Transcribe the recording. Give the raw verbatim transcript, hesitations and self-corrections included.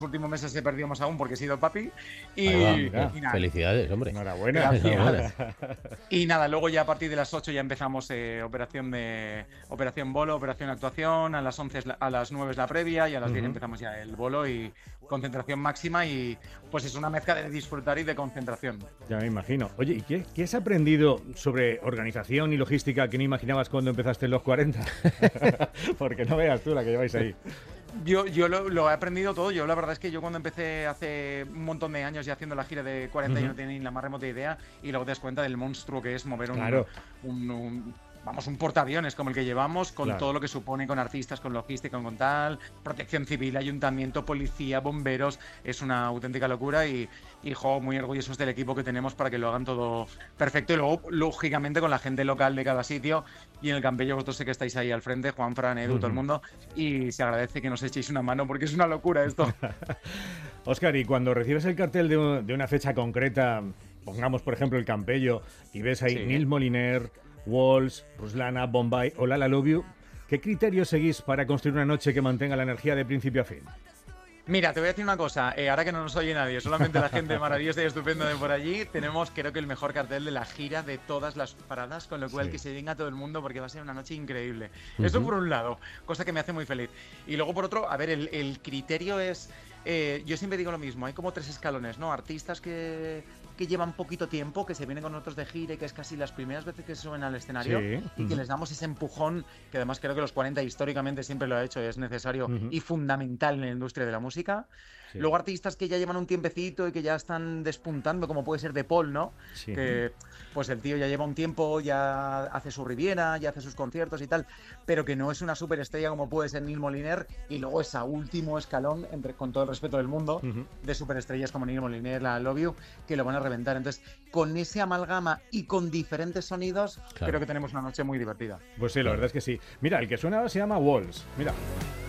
últimos meses he perdido más aún porque he sido papi. Y, Ahí va, mira. y nada. Felicidades, hombre. Enhorabuena. Gracias. Y nada, luego ya a partir de las ocho ya empezamos eh, operación de operación bolo, operación actuación, a las once es la- a las nueve es la previa y a las diez Ujú. empezamos ya el bolo y concentración máxima y pues es una mezcla de disfrutar y de concentración. Ya me imagino. Oye, ¿y qué, qué has aprendido sobre organización y logística que no imaginabas cuando empezaste en los cuarenta? Porque no veas tú la que lleváis ahí. Yo, yo lo, lo he aprendido todo. Yo la verdad es que yo cuando empecé hace un montón de años ya haciendo la gira de cuarenta yo Ujú. no tenía ni la más remota idea y luego te das cuenta del monstruo que es mover un, Claro. un, un- vamos, un portaaviones como el que llevamos, con Claro. todo lo que supone, con artistas, con logística, con tal, protección civil, ayuntamiento, policía, bomberos. Es una auténtica locura y, y jo, muy orgullosos del equipo que tenemos para que lo hagan todo perfecto. Y luego, lógicamente, con la gente local de cada sitio y en el Campello, vosotros sé que estáis ahí al frente, Juan, Fran, Edu, todo el Ujú. mundo. Y se agradece que nos echéis una mano porque es una locura esto. Óscar, y cuando recibes el cartel de, un- de una fecha concreta, pongamos por ejemplo el Campello, y ves ahí Sí. Nils Moliner, Walls, Ruslana, Bombay o Lala Love You, ¿qué criterios seguís para construir una noche que mantenga la energía de principio a fin? Mira, te voy a decir una cosa, eh, ahora que no nos oye nadie, solamente la gente maravillosa y estupenda de por allí, tenemos creo que el mejor cartel de la gira de todas las paradas, con lo cual Sí. que se venga todo el mundo porque va a ser una noche increíble. Eso por un lado, cosa que me hace muy feliz. Y luego por otro, a ver, el, el criterio es, eh, yo siempre digo lo mismo, hay como tres escalones, ¿no? Artistas que, que llevan poquito tiempo, que se vienen con nosotros de gira y que es casi las primeras veces que se suben al escenario Sí. y que Ujú. les damos ese empujón, que además creo que los cuarenta históricamente siempre lo ha hecho, es necesario Ujú. y fundamental en la industria de la música. Sí. Luego artistas que ya llevan un tiempecito y que ya están despuntando, como puede ser De Paul, ¿no? Sí. Que pues el tío ya lleva un tiempo, ya hace su Riviera, ya hace sus conciertos y tal, pero que no es una superestrella como puede ser Neil Moliner. Y luego ese último escalón, entre, con todo el respeto del mundo, Ujú. de superestrellas como Neil Moliner, la Love You, que lo van a reventar. Entonces, con ese amalgama y con diferentes sonidos, Claro. creo que tenemos una noche muy divertida. Pues sí, la Claro. verdad es que sí. Mira, el que suena ahora se llama Walls. Mira.